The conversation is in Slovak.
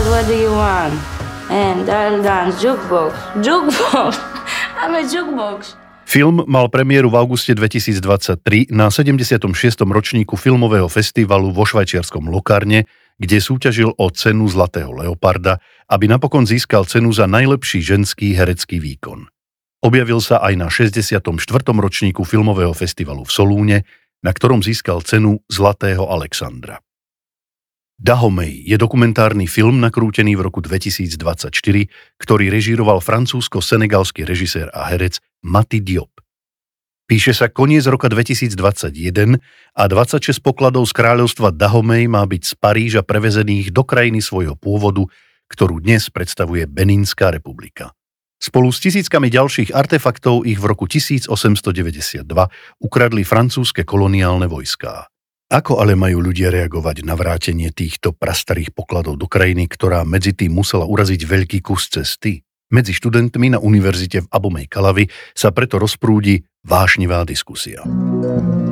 said, what do you want? And I'll dance jukebox. Jukebox! I'm a jukebox. Film mal premiéru v auguste 2023 na 76. ročníku filmového festivalu vo švajčiarskom Locarne, kde súťažil o cenu Zlatého leoparda, aby napokon získal cenu za najlepší ženský herecký výkon. Objavil sa aj na 64. ročníku filmového festivalu v Solúne, na ktorom získal cenu Zlatého Alexandra. Dahomey je dokumentárny film nakrútený v roku 2024, ktorý režíroval francúzsko-senegalský režisér a herec Mati Diop. Píše sa koniec roka 2021 a 26 pokladov z kráľovstva Dahomey má byť z Paríža prevezených do krajiny svojho pôvodu, ktorú dnes predstavuje Benínska republika. Spolu s tisíckami ďalších artefaktov ich v roku 1892 ukradli francúzske koloniálne vojská. Ako ale majú ľudia reagovať na vrátenie týchto prastarých pokladov do krajiny, ktorá medzi tým musela uraziť veľký kus cesty? Medzi študentmi na univerzite v Abomey Calavi sa preto rozprúdi vášnivá diskusia.